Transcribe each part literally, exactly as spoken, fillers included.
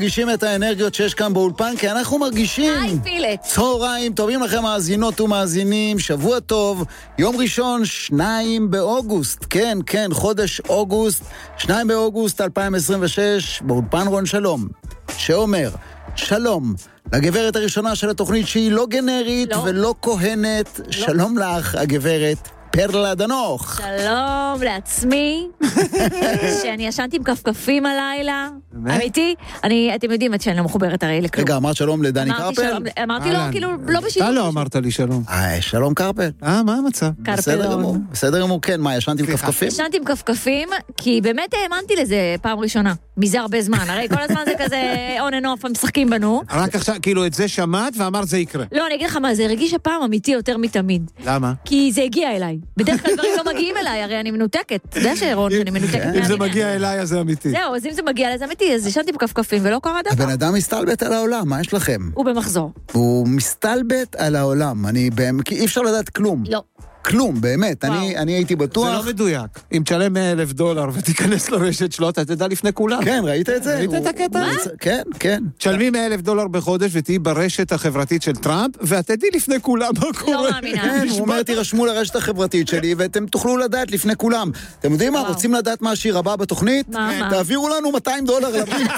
מרגישים את האנרגיות שיש כאן באולפן, כי אנחנו מרגישים. I feel it. צהריים טובים לכם מאזינות ומאזינים, שבוע טוב, יום ראשון, שניים באוגוסט, כן, כן, חודש אוגוסט, שניים באוגוסט אלפיים עשרים ושש, באולפן רון שלום, שאומר, שלום, לגברת הראשונה של התוכנית שהיא לא גנרית לא. ולא כהנת, לא. שלום לך, הגברת פרלה דנוך. שלום לעצמי, שאני ישנתי עם כפכפים הלילה. אמיתי? אני, אתם יודעים שאני לא מחוברת הרי לכלום. רגע, אמרת שלום לדני קרפל? אמרתי לו, כאילו, לא בשידור. אתה לא אמרת לי שלום. אה, שלום קרפל. אה, מה המצב? בסדר גמור, בסדר גמור, כן, מה, ישנתי עם כפכפים? ישנתי עם כפכפים, כי באמת האמנתי לזה פעם ראשונה. מזה הרבה זמן, הרי כל הזמן זה כזה on and off, הם משחקים בנו. רק עכשיו, כאילו, את זה שמעת ואמרת זה יקרה. לא, אני אגיד לך מה, זה הרגיש הפעם אמיתי יותר מתמיד. למה? כי זה הגיע אליי. בדרך כלל דברים לא מגיעים אליי, הרי אני מנותקת. אתה יודע שרון, שאני מנותקת. אם זה מגיע אליי, אז זה אמיתי. זהו, אז אם זה מגיע אליי, זה אמיתי, אז ישנתי בכפכפים ולא קרה דבר. הבן אדם מסתלבט על העולם, מה יש לכם? הוא במחזור. הוא מסתלבט על העולם, אני באמת, כי אי אפשר לדעת כלום. לא. כלום, באמת, אני, אני הייתי בטוח. זה לא מדויק. אם תשלם מאה אלף דולר ותיכנס לרשת שלו, אתה תדע לפני כולם. כן, ראית את זה? ראית את הקטע? מה? כן, כן. תשלמי מאה אלף דולר בחודש ותהי ברשת החברתית של טראמפ, ואת תדעי לפני כולם מה קורה. לא מאמינה. כן, הוא אומר, תירשמו לרשת החברתית שלי, ואתם תוכלו לדעת לפני כולם. אתם יודעים מה? רוצים לדעת מה השיר הבא בתוכנית? מה? תעבירו לנו מאתיים דולר לברית.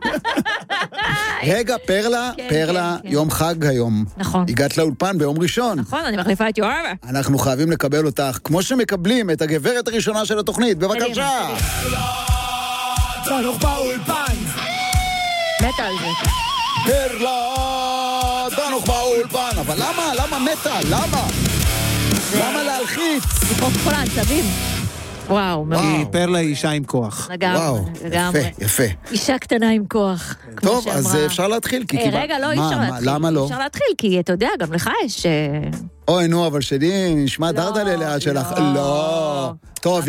רגע, פרלה, פרלה, יום חג היום. נכון. הגעת לאולפן ביום ראשון. נכון, אני מחליפה את יואב. אנחנו חייבים לקבל אותך, כמו שמקבלים את הגברת הראשונה של התוכנית. בבקשה. דנוך באולפן. מתה על זה. פרלה, דנוך באולפן. אבל למה? למה מתה? למה? למה להלחיץ? לפרוק כל העצבים. וואו, כי פרלה היא אישה עם כוח. וואו, יפה, יפה. אישה קטנה עם כוח. טוב, אז אפשר להתחיל. רגע, לא, אי אפשר להתחיל. למה לא? אפשר להתחיל, כי אתה יודע, גם לך יש... אוי, נו, אבל שלי נשמע דרדלה ליד שלך. לא. טוב,